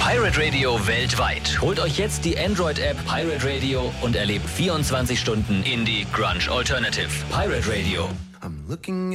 Pirate Radio weltweit. Holt euch jetzt die Android-App Pirate Radio und erlebt 24 Stunden Indie Grunge Alternative. Pirate Radio. I'm looking